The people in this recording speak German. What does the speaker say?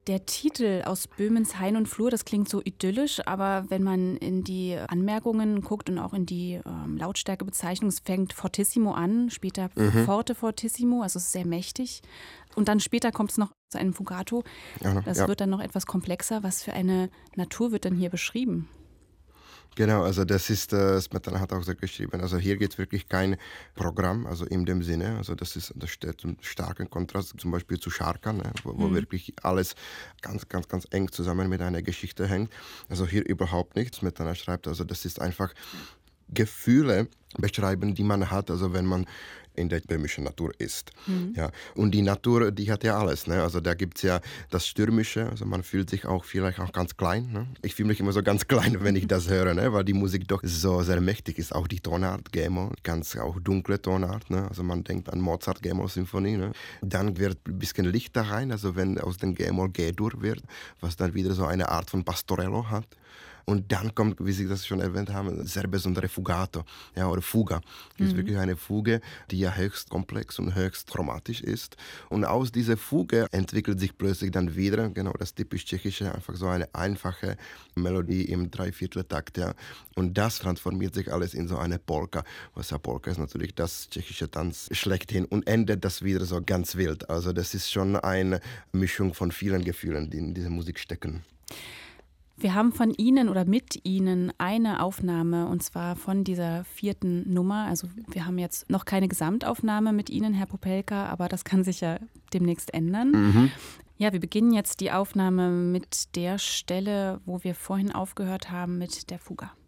Der Titel Aus Böhmens Hain und Flur, das klingt so idyllisch, aber wenn man in die Anmerkungen guckt und auch in die Lautstärkebezeichnung, es fängt Fortissimo an, später Forte Fortissimo, also es ist sehr mächtig. Und dann später kommt es noch zu einem Fugato. Das wird dann noch etwas komplexer. Was für eine Natur wird denn hier beschrieben? Genau, also das ist, Smetana hat auch so geschrieben, also hier geht es wirklich kein Programm, also in dem Sinne, also das steht im starken Kontrast zum Beispiel zu Scharkan, ne, wo wirklich alles ganz, ganz, ganz eng zusammen mit einer Geschichte hängt. Also hier überhaupt nichts. Smetana schreibt, also das ist einfach Gefühle beschreiben, die man hat, also wenn man in der böhmischen Natur ist. Ja. Und die Natur, die hat ja alles. Ne? Also da gibt es ja das Stürmische, also man fühlt sich auch vielleicht auch ganz klein. Ne? Ich fühle mich immer so ganz klein, wenn ich das höre, ne? Weil die Musik doch so sehr mächtig ist. Auch die Tonart, G-Moll, ganz auch dunkle Tonart. Ne? Also man denkt an Mozart, G-Moll-Symphonie. Ne? Dann wird ein bisschen Licht da rein, also wenn aus dem G-Moll G-Dur wird, was dann wieder so eine Art von Pastorello hat. Und dann kommt, wie Sie das schon erwähnt haben, ein sehr besondere Fugato, ja, oder Fuga. Das ist wirklich eine Fuge, die ja höchst komplex und höchst chromatisch ist. Und aus dieser Fuge entwickelt sich plötzlich dann wieder, genau das typisch Tschechische, einfach so eine einfache Melodie im Dreivierteltakt. Ja. Und das transformiert sich alles in so eine Polka. Was ja Polka ist natürlich das tschechische Tanz schlechthin und endet das wieder so ganz wild. Also das ist schon eine Mischung von vielen Gefühlen, die in dieser Musik stecken. Wir haben von Ihnen oder mit Ihnen eine Aufnahme, und zwar von dieser 4. Nummer. Also wir haben jetzt noch keine Gesamtaufnahme mit Ihnen, Herr Popelka, aber das kann sich ja demnächst ändern. Ja, wir beginnen jetzt die Aufnahme mit der Stelle, wo wir vorhin aufgehört haben, mit der Fuga.